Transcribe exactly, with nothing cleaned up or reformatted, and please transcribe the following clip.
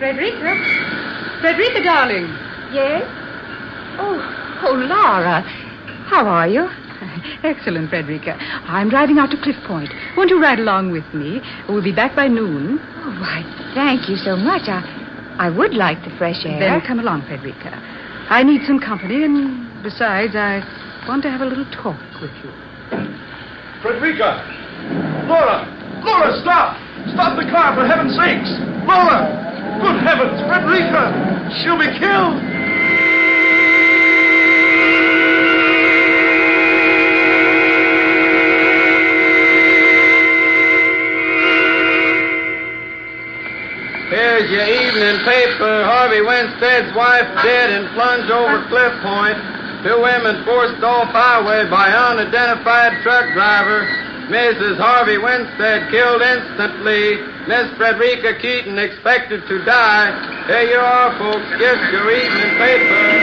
Frederica? Frederica, darling. Yes? Oh, oh, Laura. How are you? Excellent, Frederica. I'm driving out to Cliff Point. Won't you ride along with me? We'll be back by noon. Oh, why, thank you so much. I, I would like the fresh air. Then come along, Frederica. I need some company, and besides, I want to have a little talk with you. Frederica! Laura! Laura, stop! Stop the car, for heaven's sakes! Laura! Good heavens, Frederica! She'll be killed! Here's your evening paper. Harvey Winstead's wife dead and plunged over Cliff Point. Two women forced off highway by unidentified truck driver. Missus Harvey Winstead killed instantly. Miss Frederica Keaton expected to die. Here you are, folks. Just your evening paper.